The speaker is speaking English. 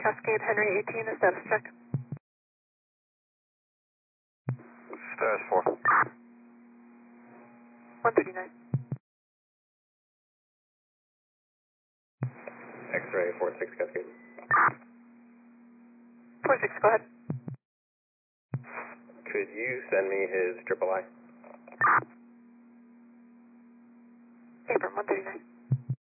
Cascade Henry 18, a status check. Status 4. 139. X-ray 46 Cascade. 46, go ahead. Could you send me his triple I? Abram, 139.